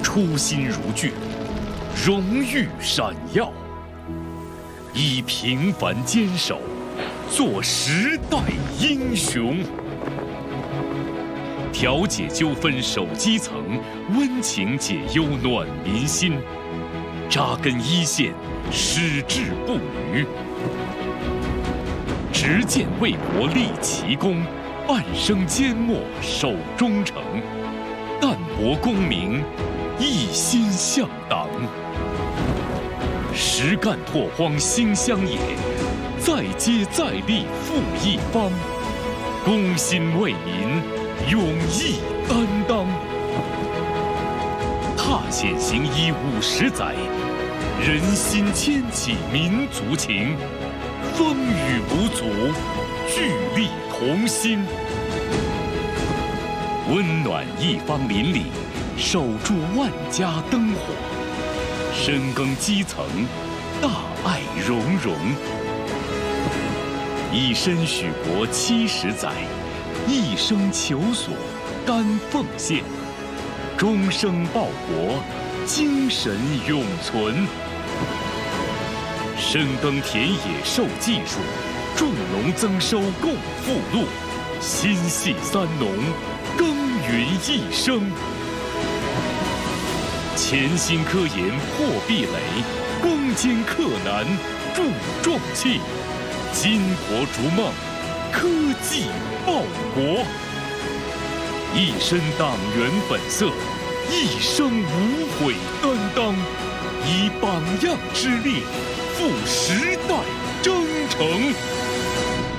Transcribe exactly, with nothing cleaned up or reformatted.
初心如炬，荣誉闪耀，以平凡坚守，做时代英雄。调解纠纷守基层，温情解忧暖民心，扎根一线，矢志不渝。执剑为国立奇功，半生缄默守忠诚，淡泊功名，一心向党。实干拓荒兴乡野，再接再厉复一方，公心为民，勇毅担当。踏险行医五十载，人心牵起民族情，风雨无阻，聚力同心。温暖一方邻里，守住万家灯火，深耕基层，大爱融融。以身许国七十载，一生求索甘奉献，终生报国，精神永存。深耕田野授技术，种农增收共富禄，心系三农，耕耘一生。潜心科研破壁垒，攻坚克难铸重器，巾帼逐梦，科技报国。一身党员本色，一生无悔担当，以榜样之力，赴时代征程。